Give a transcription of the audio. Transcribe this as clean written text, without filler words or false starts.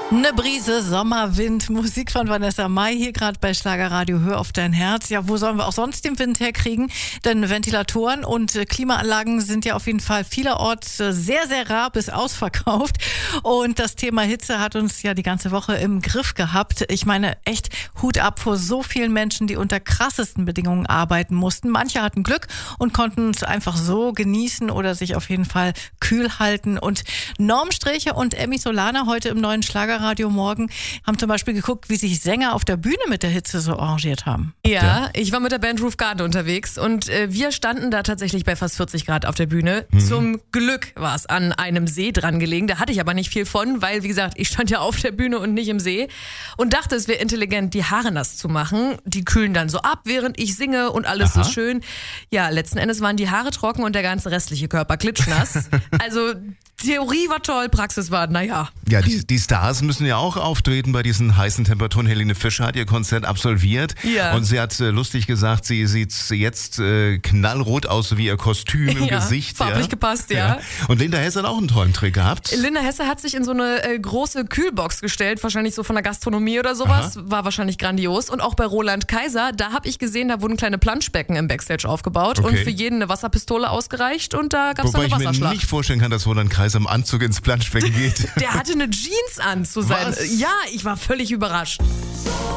Eine Brise, Sommerwind, Musik von Vanessa Mai hier gerade bei Schlagerradio. Hör auf dein Herz. Ja, wo sollen wir auch sonst den Wind herkriegen? Denn Ventilatoren und Klimaanlagen sind ja auf jeden Fall vielerorts sehr, sehr rar bis ausverkauft. Und das Thema Hitze hat uns ja die ganze Woche im Griff gehabt. Ich meine, echt Hut ab vor so vielen Menschen, die unter krassesten Bedingungen arbeiten mussten. Manche hatten Glück und konnten es einfach so genießen oder sich auf jeden Fall kühl halten. Und Norm Sträche und Emmy Solana heute im neuen Schlagerradio Morgen haben zum Beispiel geguckt, wie sich Sänger auf der Bühne mit der Hitze so arrangiert haben. Ja, ich war mit der Band Roof Garden unterwegs und wir standen da tatsächlich bei fast 40 Grad auf der Bühne. Zum Glück war es an einem See dran gelegen. Da hatte ich aber nicht viel von, weil, wie gesagt, ich stand ja auf der Bühne und nicht im See und dachte, es wäre intelligent, die Haare nass zu machen. Die kühlen dann so ab, während ich singe und alles ist schön. Ja, letzten Endes waren die Haare trocken und der ganze restliche Körper klitschnass. Also Theorie war toll, Praxis war, naja. Ja, die Stars müssen ja auch auftreten bei diesen heißen Temperaturen. Helene Fischer hat ihr Konzert absolviert und sie hat lustig gesagt, sie sieht jetzt knallrot aus wie ihr Kostüm im Gesicht. Farblich gepasst, ja. Und Linda Hesse hat auch einen tollen Trick gehabt. Linda Hesse hat sich in so eine große Kühlbox gestellt, wahrscheinlich so von der Gastronomie oder sowas. War wahrscheinlich grandios. Und auch bei Roland Kaiser, da habe ich gesehen, da wurden kleine Planschbecken im Backstage aufgebaut und für jeden eine Wasserpistole ausgereicht und da gab es dann eine Wasserschlacht. Wobei ich mir nicht vorstellen kann, dass Roland Kaiser im Anzug ins Planschbecken geht. Der hatte eine Jeans an zu sein. Ja, ich war völlig überrascht.